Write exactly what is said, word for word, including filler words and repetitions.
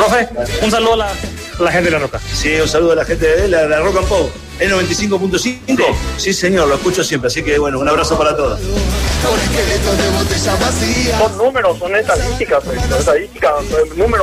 Profe, un saludo a la, a la gente de La Roca. Sí, un saludo a la gente de la, la Rock and Pop. ¿Es noventa y cinco punto cinco? Sí, señor, lo escucho siempre. Así que, bueno, un abrazo para todos. Son números, son estadísticas, son estadísticas, son números.